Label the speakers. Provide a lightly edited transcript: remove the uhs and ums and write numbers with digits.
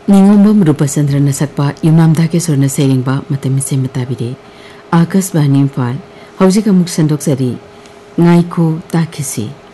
Speaker 1: निंगोंबम रूपचंद्रन सकपा युनामधाकेश्वरन सेरिंगबा मतमिसे मताबिरे आकाशवाणी इम्फाल हौजिक अमुक संदोक्सरी ngaiko takisi